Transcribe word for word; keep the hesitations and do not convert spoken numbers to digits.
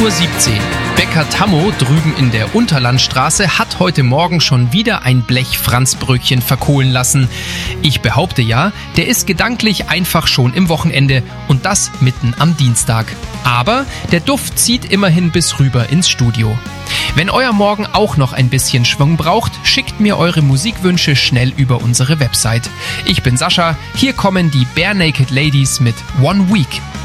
Uhr siebzehn. Bäcker Tammo drüben in der Unterlandstraße hat heute Morgen schon wieder ein Blech Franzbrötchen verkohlen lassen. Ich behaupte ja, der ist gedanklich einfach schon im Wochenende und das mitten am Dienstag. Aber der Duft zieht immerhin bis rüber ins Studio. Wenn euer Morgen auch noch ein bisschen Schwung braucht, schickt mir eure Musikwünsche schnell über unsere Website. Ich bin Sascha, hier kommen die Barenaked Ladies mit One Week.